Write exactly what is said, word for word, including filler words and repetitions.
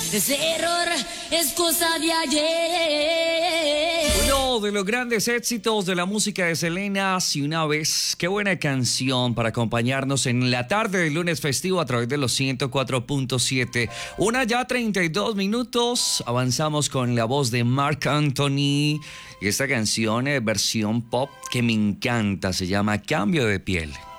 Ese error es cosa de ayer. Uno de los grandes éxitos de la música de Selena, Si una vez. Qué buena canción para acompañarnos en la tarde del lunes festivo a través de los ciento cuatro punto siete. Una ya treinta y dos minutos. Avanzamos con la voz de Marc Anthony. Y esta canción es versión pop que me encanta. Se llama Cambio de piel.